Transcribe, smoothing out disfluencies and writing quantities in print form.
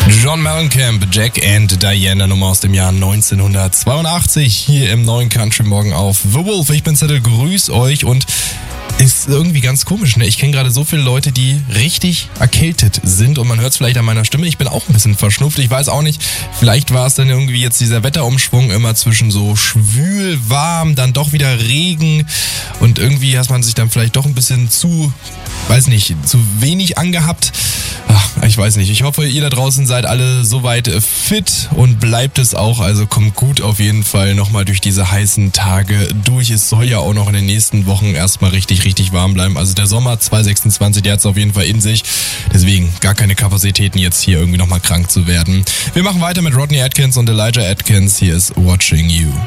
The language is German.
John Mellencamp, Jack and Diana, Nummer aus dem Jahr 1982, hier im neuen Country Morgen auf The Wolf. Ich bin Zettel, grüß euch und ist irgendwie ganz komisch, ne? Ich kenne gerade so viele Leute, die richtig erkältet sind und man hört es vielleicht an meiner Stimme. Ich bin auch ein bisschen verschnupft. Ich weiß auch nicht, vielleicht war es dann irgendwie jetzt dieser Wetterumschwung immer zwischen so schwül, warm, dann doch wieder Regen und irgendwie hat man sich dann vielleicht doch ein bisschen zu wenig angehabt. Ach, ich weiß nicht. Ich hoffe, ihr da draußen seid alle soweit fit und bleibt es auch. Also kommt gut auf jeden Fall nochmal durch diese heißen Tage durch. Es soll ja auch noch in den nächsten Wochen erstmal richtig warm bleiben. Also der Sommer 2026, der hat es auf jeden Fall in sich. Deswegen gar keine Kapazitäten jetzt hier irgendwie nochmal krank zu werden. Wir machen weiter mit Rodney Atkins und Elijah Atkins. Hier ist Watching You.